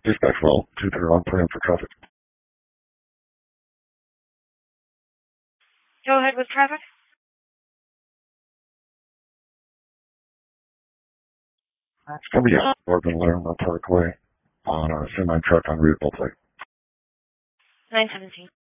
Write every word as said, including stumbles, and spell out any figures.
Dispatch well, two that are on plan for traffic. Go ahead with traffic. It's going to be a Boardman Lerma Parkway on a semi-truck on readable plate. nine seventeen.